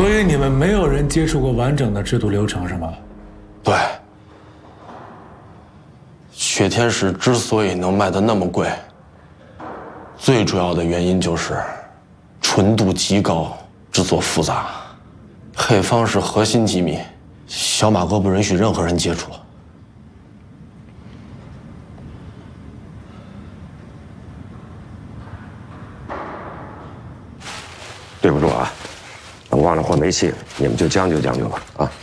所以你们没有人接触过完整的制毒流程是吗？ 对。血天使之所以能卖得那么贵，最主要的原因就是纯度极高，制作复杂，配方是核心机密，小马哥不允许任何人接触。 对不住啊，我忘了换煤气，你们就将就将就吧啊。